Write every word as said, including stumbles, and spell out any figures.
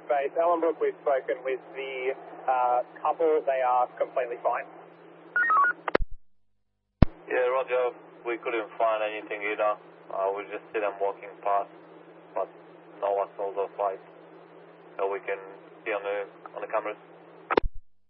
base. Ellenbrook, we've spoken with the uh, couple. They are completely fine. Yeah, Roger. We couldn't find anything either. Uh, we just see them walking past, but no one saw the flight. So we can see on the on the cameras.